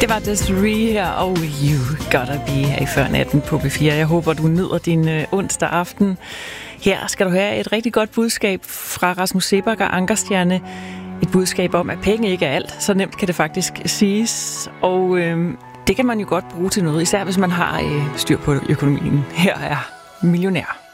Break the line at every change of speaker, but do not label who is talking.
Det var Desiree her, og You Gotta Be her i før natten på B4. Jeg håber, du nyder din onsdag aften. Her skal du have et rigtig godt budskab fra Rasmus Seebach og Ankerstjerne. Et budskab om, at penge ikke er alt. Så nemt kan det faktisk siges. Og det kan man jo godt bruge til noget, især hvis man har styr på økonomien. Her er Millionær.